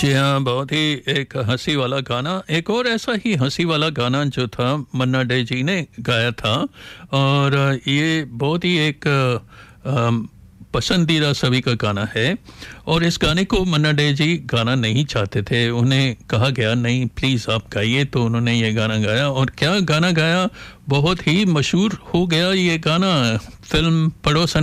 जी हाँ, बहुत ही एक हंसी वाला गाना। एक और ऐसा ही हंसी वाला गाना जो था मन्ना डे जी ने गाया था, और ये बहुत ही एक पसंदीदा सभी का गाना है। और इस गाने को मन्ना डे जी गाना नहीं चाहते थे, उन्हें कहा गया नहीं प्लीज़ आप गाइए, तो उन्होंने ये गाना गाया। और क्या गाना गाया, बहुत ही मशहूर हो गया ये गाना। फिल्म पड़ोसन